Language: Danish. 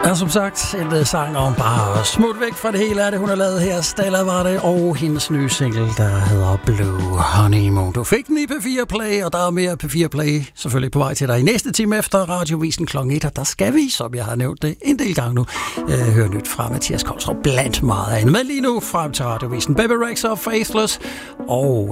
Ja, som sagt, en sang om bare smut væk fra det hele af det, hun har lavet her. Stella var det, og hendes nye single, der hedder Blue Honeymoon. Du fik den i P4 Play, og der er mere P4 Play selvfølgelig på vej til dig i næste time efter Radiovisen kl. 1. Og der skal vi, som jeg har nævnt det en del gange nu, høre nyt fra Mathias Kolstrup blandt meget andet. Men lige nu frem til Radiovisen Baby Rex og Faithless, og